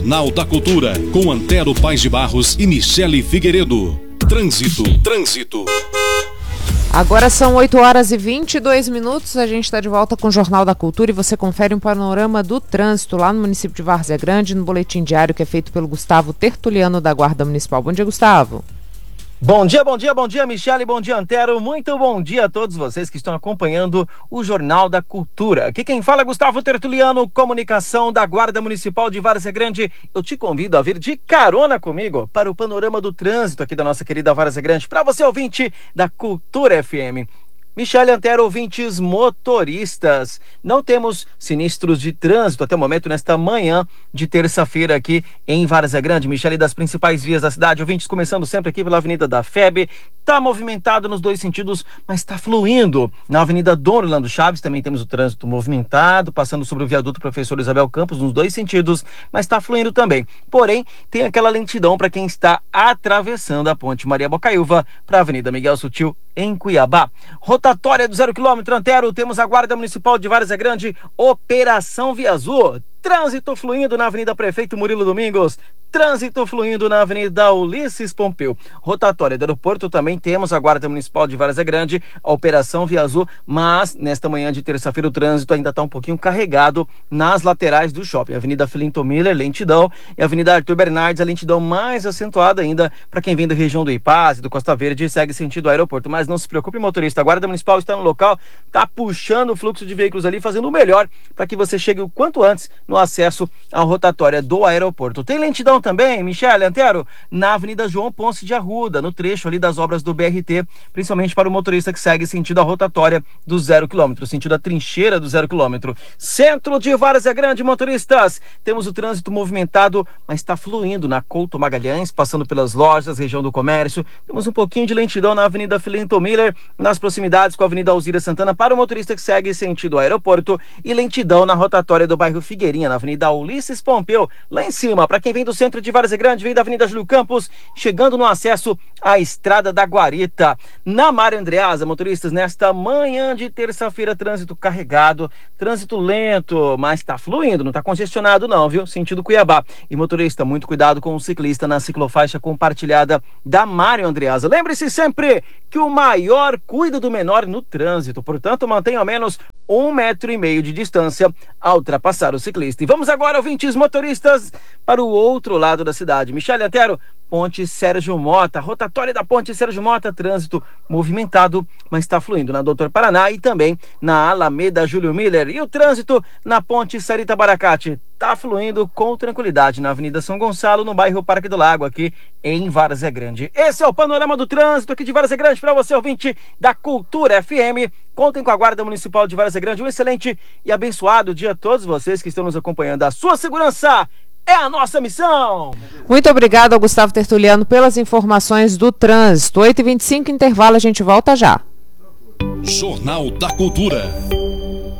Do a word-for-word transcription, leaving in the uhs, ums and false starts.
Jornal da Cultura, com Antero Paes de Barros e Michele Figueiredo. Trânsito, trânsito. Agora são oito horas e vinte e dois minutos, a gente está de volta com o Jornal da Cultura e você confere um panorama do trânsito lá no município de Várzea Grande, no boletim diário que é feito pelo Gustavo Tertuliano da Guarda Municipal. Bom dia, Gustavo. Bom dia, bom dia, bom dia, Michele, bom dia, Antero. Muito bom dia a todos vocês que estão acompanhando o Jornal da Cultura. Aqui quem fala é Gustavo Tertuliano, comunicação da Guarda Municipal de Várzea Grande. Eu te convido a vir de carona comigo para o panorama do trânsito aqui da nossa querida Várzea Grande, para você ouvinte da Cultura F M. Michele, Antero, ouvintes motoristas, não temos sinistros de trânsito até o momento nesta manhã de terça-feira aqui em Várzea Grande. Michele, das principais vias da cidade, ouvintes começando sempre aqui pela Avenida da F E B, está movimentado nos dois sentidos, mas está fluindo. Na Avenida Dom Orlando Chaves também temos o trânsito movimentado, passando sobre o viaduto Professor Isabel Campos nos dois sentidos, mas está fluindo também. Porém, tem aquela lentidão para quem está atravessando a Ponte Maria Bocaiúva para a Avenida Miguel Sutil em Cuiabá. Rotatória do zero quilômetro, Antero, temos a Guarda Municipal de Várzea Grande, Operação Via Azul. Trânsito fluindo na Avenida Prefeito Murilo Domingos, trânsito fluindo na Avenida Ulisses Pompeu. Rotatória do aeroporto também temos a Guarda Municipal de Várzea Grande, a Operação Via Azul, mas nesta manhã de terça-feira o trânsito ainda está um pouquinho carregado nas laterais do shopping. Avenida Filinto Miller, lentidão, e Avenida Arthur Bernardes, a lentidão mais acentuada ainda para quem vem da região do Ipaz e do Costa Verde e segue sentido aeroporto. Mas não se preocupe, motorista, a Guarda Municipal está no local, está puxando o fluxo de veículos ali, fazendo o melhor para que você chegue o quanto antes no acesso à rotatória do aeroporto. Tem lentidão também, Michele, Antero, na Avenida João Ponce de Arruda, no trecho ali das obras do B R T, principalmente para o motorista que segue sentido a rotatória do zero quilômetro, sentido a trincheira do zero quilômetro. Centro de Várzea Grande, motoristas, temos o trânsito movimentado, mas está fluindo na Couto Magalhães, passando pelas lojas, região do comércio. Temos um pouquinho de lentidão na Avenida Filinto Miller, nas proximidades com a Avenida Alzira Santana, para o motorista que segue sentido aeroporto, e lentidão na rotatória do bairro Figueirinha, na Avenida Ulisses Pompeu, lá em cima, para quem vem do centro de Várzea Grande, vem da Avenida Júlio Campos, chegando no acesso à Estrada da Guarita. Na Mário Andreasa, motoristas, nesta manhã de terça-feira, trânsito carregado, trânsito lento, mas está fluindo, não está congestionado não, viu? Sentido Cuiabá. E motorista, muito cuidado com o ciclista na ciclofaixa compartilhada da Mário Andreasa. Lembre-se sempre que o maior cuida do menor no trânsito, portanto, mantenha ao menos um metro e meio de distância ao ultrapassar o ciclista. E vamos agora, ouvintes motoristas, para o outro lado da cidade. Michele, Antero, Ponte Sérgio Mota, rotatória da Ponte Sérgio Mota, trânsito movimentado, mas está fluindo na Doutor Paraná e também na Alameda Júlio Miller. E o trânsito na Ponte Sarita Baracate está fluindo com tranquilidade na Avenida São Gonçalo, no bairro Parque do Lago, aqui em Várzea Grande. Esse é o panorama do trânsito aqui de Várzea Grande para você, ouvinte da Cultura F M. Contem com a Guarda Municipal de Várzea Grande. Um excelente e abençoado dia a todos vocês que estão nos acompanhando. A sua segurança é a nossa missão! Muito obrigado ao Gustavo Tertuliano pelas informações do trânsito. oito e vinte e cinco, intervalo, a gente volta já. Jornal da Cultura.